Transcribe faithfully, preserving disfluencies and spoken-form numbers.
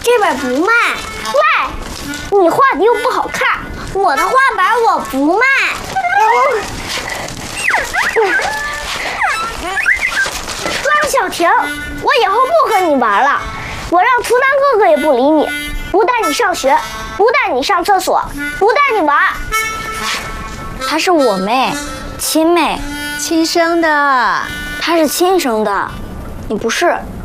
这本不卖。卖？你画的又不好看，我的画板我不卖。张小婷，我以后不和你玩了。我让图南哥哥也不理你，不带你上学，不带你上厕所，不带你玩。她是我妹，亲妹， 亲生的。 她是亲生的，你不是。